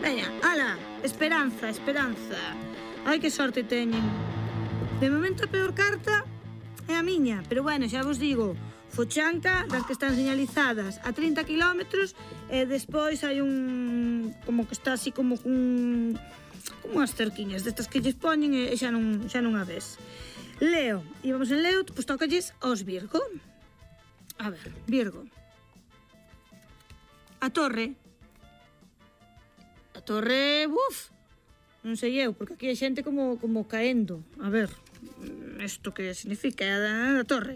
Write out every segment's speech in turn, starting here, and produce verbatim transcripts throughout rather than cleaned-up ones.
Veña, ala, esperanza, esperanza. Ai, que sorte teñen. De momento a peor carta é a miña, pero bueno, xa vos digo, fochanca das que están señalizadas a trinta kilómetros e despois hai un... como que está así como un... como unhas cerquiñas destas que lles poñen e xa non, xa non a ves. Leo, e vamos en Leo, pois tócalles aos Virgo. A ver, Virgo. A Torre. A Torre, uf, non sei eu, porque aquí hai xente como, como caendo. A ver, isto que significa, é a, a Torre.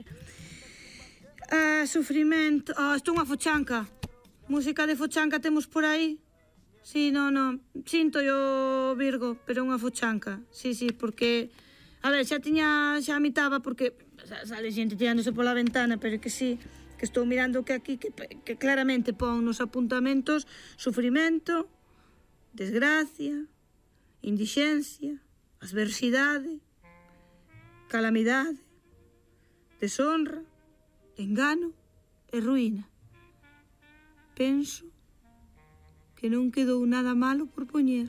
A sufrimento, ah, isto é unha fochanca. Música de fochanca temos por aí. Sí, non, non, sinto yo Virgo, pero é unha fochanca. Sí, sí, porque, a ver, xa tiña, xa mitaba porque sale xente tirándose pola ventana, pero que sí, que estou mirando que aquí, que, que claramente pon nos apuntamentos sufrimento, desgracia, indixencia, adversidade, calamidade, deshonra, engano e ruína. Penso que non quedou nada malo por poñer.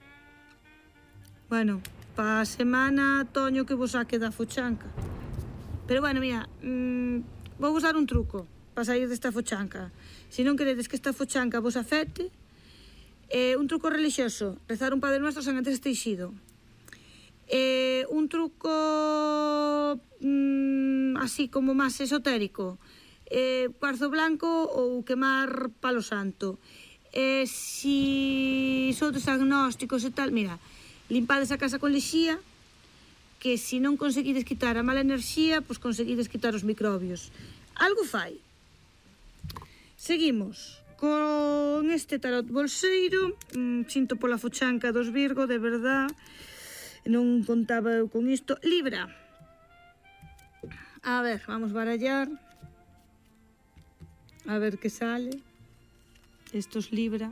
Bueno, pa semana toño que vos saque da fochanca. Pero bueno, mira, mmm, vou vos dar un truco para sair desta fochanca. Se non queredes que esta fochanca vos afecte, eh, un truco religioso, rezar un Padre Nuestro San Antes Teixido. Eh, un truco mmm, así como máis esotérico, eh, cuarzo blanco ou quemar palo santo. Eh, si sodes agnósticos e tal, mira, limpades a casa con lexía, que se non conseguides quitar a mala enerxía, pois conseguides quitar os microbios. Algo fai. Seguimos con este tarot bolseiro. mm, Sinto pola fochanca dos Virgo, de verdad, non contaba eu con isto. Libra. A ver, vamos barallar. A ver que sale. Estos Libra.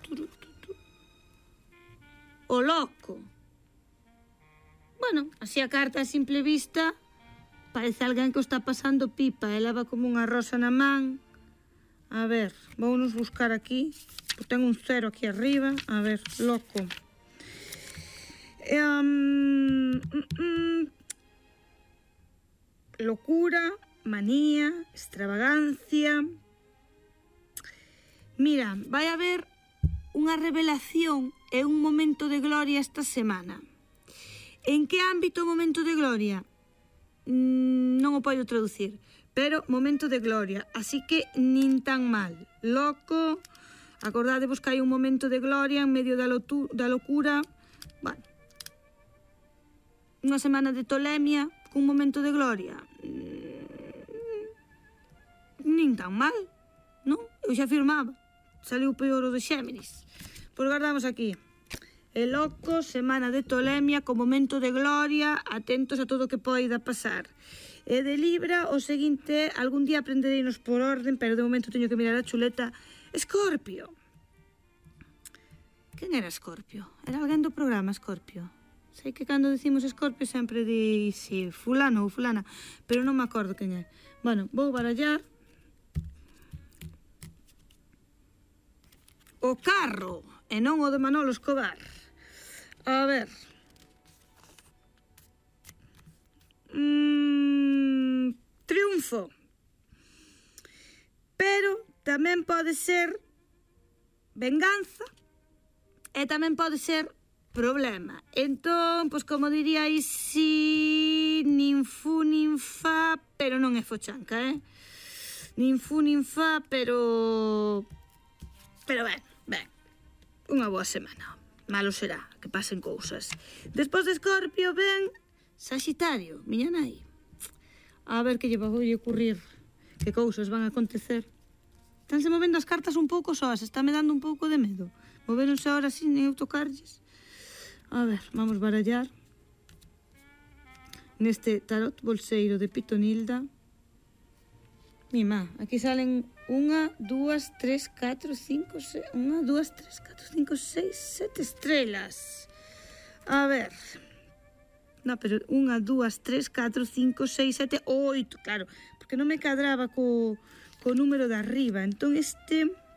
O loco. Bueno, así a carta a simple vista parece alguén que o está pasando pipa. Ela va como unha rosa na man. A ver, vamos buscar aquí. Ten un cero aquí arriba. A ver, loco. Um, mm, mm, locura, manía, extravagancia. Mira, vai haber unha revelación e un momento de gloria esta semana. En que ámbito momento de gloria? Mm, non o podo traducir, pero momento de gloria, así que nin tan mal. Loco, acordadevos que hai un momento de gloria en medio da, lotu, da locura. Bueno, unha semana de tolemia cun momento de gloria. Mm, nin tan mal, non? Eu xa afirmaba, saliu peor o de Xéminis. Pois guardamos aquí. El loco, semana de tolemia, con momento de gloria, atentos a todo o que poida pasar. E de Libra, o seguinte, algún día aprendereinos por orden, pero de momento teño que mirar a chuleta. Escorpio. Quen era Escorpio? Era alguén do programa Escorpio. Sei que cando decimos Escorpio sempre di si, fulano ou fulana, pero non me acordo quen é. Bueno, vou barallar. O carro, e non o de Manolo Escobar. A ver. Mm, triunfo. Pero tamén pode ser venganza e tamén pode ser problema. Entón, pois como diríais, si nin fu nin fa, pero non é fochanca, eh? Nin fu nin fa, pero... Pero ben, ben, unha boa semana. Malo será que pasen cousas. Despois de Escorpio ven Saxitario, miña nai. A ver que lle vai ocurrir, que cousas van a acontecer. Estánse movendo as cartas un pouco soas, está me dando un pouco de medo. Moveronse ahora sin eu tocarlles. A ver, vamos barallar. Neste tarot bolseiro de Pitonilda. Mima, aquí salen unha, dúas, tres, catro, cinco, seis... Unha, dúas, tres, catro, cinco, seis, sete estrelas. A ver... No, pero unha, dúas, tres, catro, cinco, seis, sete, oito, claro. Porque non me cadraba co, co número de arriba. Entón este...